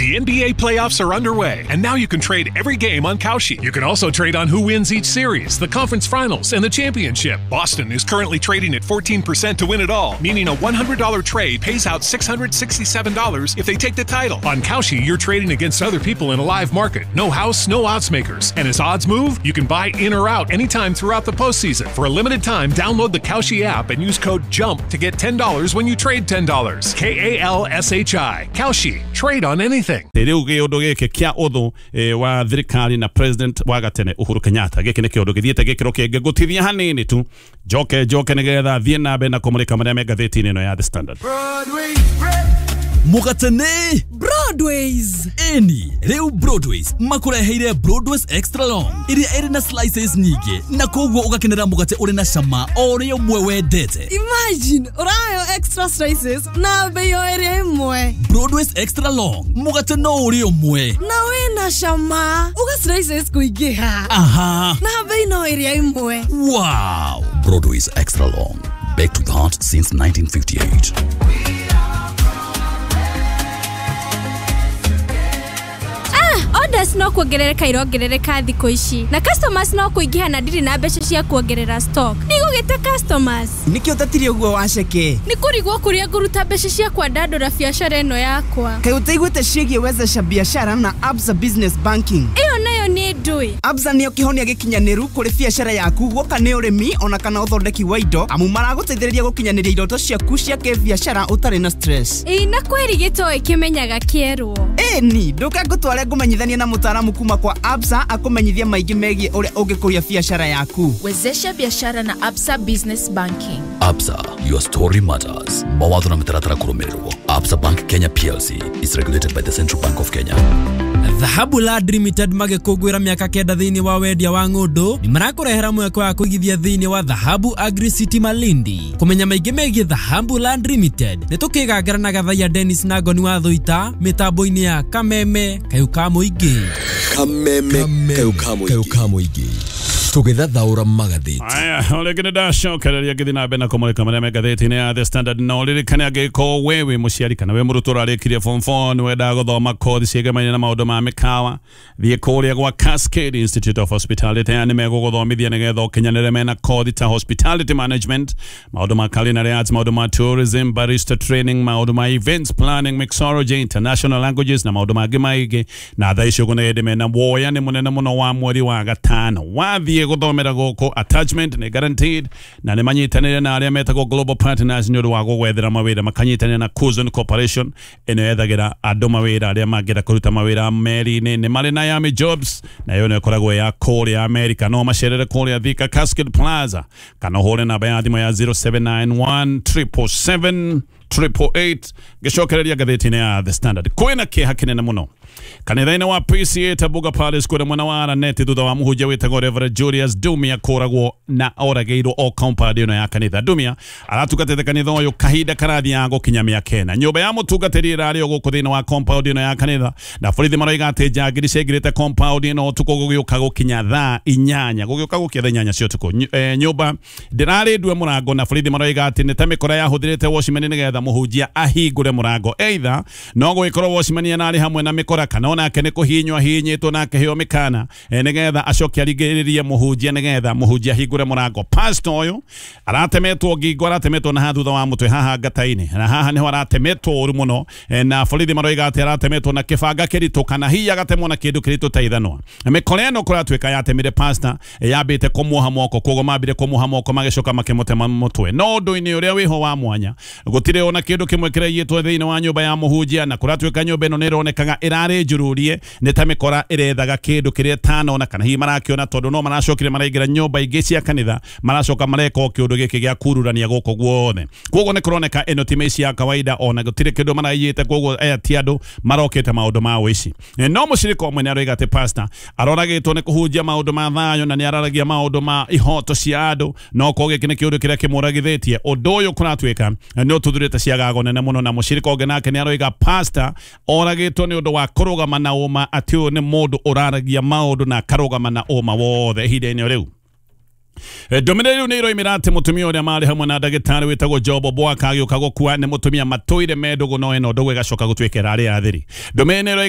The NBA playoffs are underway, and now you can trade every game on Kalshi. You can also trade on who wins each series, the conference finals, and the championship. Boston is currently trading at 14% to win it all, meaning a $100 trade pays out $667 if they take the title. On Kalshi, you're trading against other people in a live market. No house, no odds makers. And as odds move, you can buy in or out anytime throughout the postseason. For a limited time, download the Kalshi app and use code JUMP to get $10 when you trade $10. K-A-L-S-H-I. Kalshi. Trade on anything. Riu giundu giki kia uthu wa thirikari na president wa gatene Uhuru Kenyatta giki ni kiundu githiete gikiro kingi gutithia hanini tu joke nigetha thie na be na kumulika maria me gatheti-ini ino ya The Standard. Mugatene Broadways eni riu Broadways makureheire Broadways extra long iria iri na slices nyingi na koguo ugakenera mugate uri na cama ori umwe wendete. Imagine urayo extra slices na beyo iri imwe. Broadways extra long mugate no uri umwe na we na cama uga slices kuingiha. Aha, na beyo no iri imwe. Wow, Broadways extra long, back to the heart since 1958. Orders no kuongerereka irongerereka thiko ici na customers no kuingiha na ndiri na mbeca cia kuongerera stock. Nigugite customers niki utatirie guo waceke ni kurigwo kuria nguruta mbeca cia kwandandura biacara ino yakwa kai utaiguite ciigie wezesha biashara na Absa Business Banking. Iyo nayo ni ndui. Absa niyo kihonia gikinyaniru kuri biashara yaku guoka ni urimi ona kana uthondeki wa indo amu maraguteithĩrĩria gukinyaniria iroto ciaku cia kibiashara utari na stress. Na kweri gitoi kimenyaga kierwo. Ni ndukagutware ngumenyithania na mutaalamu kuma kwa Absa akumenyithia maigi megie uria ungikuria biashara yaku. Wezesha biashara na Absa Business Banking. Absa, your story matters. Mawatho na mitaratara kurumirwo. Absa Bank Kenya PLC is regulated by the Central Bank of Kenya. Dhahabu Land Limited magikugwira miaka kenda thiini wa wendia wa ngundu ni marakurehera mweko wa kuigithia thiini wa Dhahabu Agri City Malindi. Kumenya maigi megie Dhahabu Land Limited nitukigangara na gathaya Dennis Nagoni wa Thuita mitambo-ini ya Kameme Kayuka Muingi. Kameme Kayuka Muingi. Tugithathaura magatheti. Aya, ole kinda shokereria githina bena kumulika maria me gatheti-ini ya The Standard no ririkane agiko wewe muciari kana we murutu urarekirie form 4 wenda guthoma kothi ciegemaine na maundu ma mikawa thie kuria gwa Cascade Institute of Hospitality ani meguguthomithia nigetha ukinyanire mena kothi ta hospitality management, maundu ma culinary arts, maundu ma tourism, barista training, maundu ma events planning, mixology, international languages na maundu mangĩ maingĩ na thaa icio kunende mena woya ni munene muno wa mweri wa gatano wathie guthomera goko attachment ni guaranteed na ni manyitanire na aria metagwo global partners ni wa gugwethera mawira makanyitanire na Kuzon Corporation ene yethagira andu mawira aria mangira kuruta mawira meri-ini ni mari na Yami Jobs na yo ne koragwo ya Korea America no macerere Korea Thika Cascade Plaza kana hore na ya thimo ya 0791 777 888 gicokereria gatheti-ini ya The Standard. Kwina kiha kinene muno kanitha-ini wa PCA Buga Palace kwira mwana wa Araneti thutha wa muhunjia witagwo Reverend Julius Dumia kuragwo na orageirwo o compound ino ya kanitha. Dumia aratugatete kanitha uyu kahinda karathi ya gukinya miaka ena. Nyumba ya mutungatiri irari guku thiini wa compound ino ya kanitha na borithi maroiga ati njangiri ciaingirite compound ino tuko gugiuka gukinya thaa 8 gugiuka gukia thaa 8 cio tuko. Nyumba ndirari ndwe murango na borithi maroiga ati ni ta mikora yahuthirite washimani nigetha muhunjia ahingure murango either no gwikorwo washimani nari hamwe na mikora kana onake ni kuhinywa hinyitwo nake heo mikana nigetha acoke arigiririe muhunjia nigetha muhunjia hingure murango. Pastor uyu aratemetwo ngingo aratemetwo na thutha wa mutwe haha ngata-ini na haha niho aratemetwo uru muno na borithi maroiga ati aratemetwo na kibanga kiritu kana hiya agatemwo na kindu kiritu ta ithanwa. Mikora ino kuratwika yatemire pastor yambite kumuha moko kogo mambire kumuha moko magicoka makimutema mutwe no ndu-ini uria wiho wa mwanya gutire ona kindu kimwe kireyitwo thiini wa nyumba ya muhunjia na kuratwika nyumba ino nironekaga irari njururie ni ta mikora irethaga kindu kiria tano na kana hi marakiona tondu no maracokire maraingira nyumba ingi cia kanitha maracoka mareka kiundu giki gia kururania guko guothe koguo ni kuroneka ino ti meci ya kawaida ona gutire kindu marayite koguo ti andu marokete maundu ma wici no mucirika omwe ni aroiga ati pastor aroragitwo ni kuhunjia maundu ma thayo na ni araragia maundu ma ihoto cia andu no koguo giki ni kiundu kiria kimuragithetie undu uyu kuratwika no tuthurite ciagago nene muno na mucirika onge nake ni aroiga pastor oragitwo ni undu wa kurugama na uma ati uyu ni mundu uraragia maundu na karugama na uma wothe ihinda-ini riu. Dominero nero imirate mutumia uria mari hamwe na ndagitari witagwo Job Bwaka agiuka gukua ni mutumia matuire medogo no eno ndogwe gacoka gutwekera ari athiri. Dominero